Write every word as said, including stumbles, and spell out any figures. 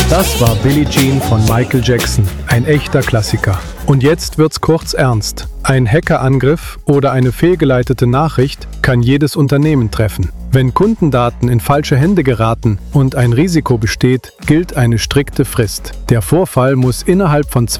Das war Billie Jean von Michael Jackson, ein echter Klassiker. Und jetzt wird's kurz ernst. Ein Hackerangriff oder eine fehlgeleitete Nachricht kann jedes Unternehmen treffen. Wenn Kundendaten in falsche Hände geraten und ein Risiko besteht, gilt eine strikte Frist. Der Vorfall muss innerhalb von